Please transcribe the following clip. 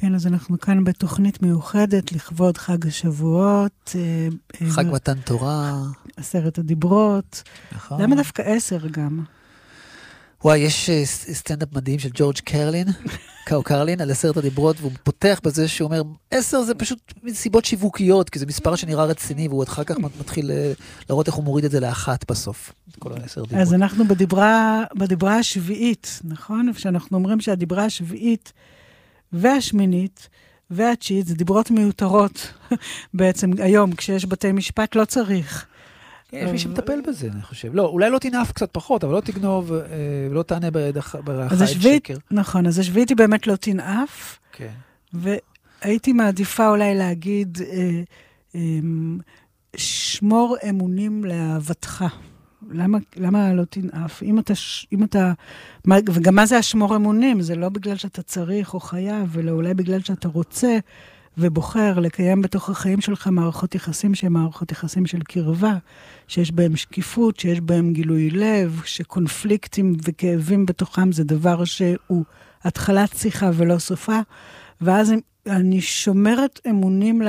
כן, אז אנחנו כאן בתוכנית מיוחדת לכבוד חג השבועות. חג מתן תורה. 10 הדיברות. נכון. למה דווקא 10 גם? וואי, יש סטנדאפ מדהים של ג'ורג' קרלין על 10 הדיברות, והוא פותח בזה שהוא אומר, 10 זה פשוט מסיבות שיווקיות, כי זה מספר שנראה רציני, והוא אחר כך מתחיל לראות איך הוא מוריד את זה לאחת בסוף. כל 10 דיברות. אז אנחנו בדיברה השביעית, נכון? כשאנחנו אומרים שהדיברה השביעית והשמינית והתשיעית, זה דיברות מיותרות בעצם היום, כשיש בתי משפט לא צריך. יש מי שמטפל בזה, אני חושב. לא, אולי לא תנאף קצת פחות, אבל לא תגנוב ולא תענה ברעך את שקר. נכון, אז השביעית היא באמת לא תנאף. כן. והייתי מעדיפה אולי להגיד, שמור אמונים לאהבתך. למה לא תנאף? אם אתה, וגם מה זה השמור אמונים? זה לא בגלל שאתה צריך או חייב, אלא אולי בגלל שאתה רוצה ובוחר לקיים בתוך החיים שלך מערכות יחסים שהן מערכות יחסים של קרבה, שיש בהם שקיפות, שיש בהם גילוי לב, שקונפליקטים וכאבים בתוכם זה דבר שהוא התחלת שיחה ולא סופה, ואז אני שומרת אמונים